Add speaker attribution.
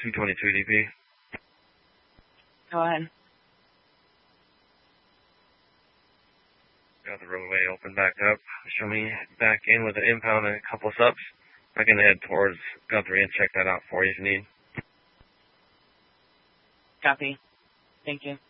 Speaker 1: 222 DP.
Speaker 2: Go ahead.
Speaker 1: Got the roadway open back up. Show me back in with an impound and a couple subs. I can head towards Guthrie and check that out for you if you need.
Speaker 2: Copy. Thank you.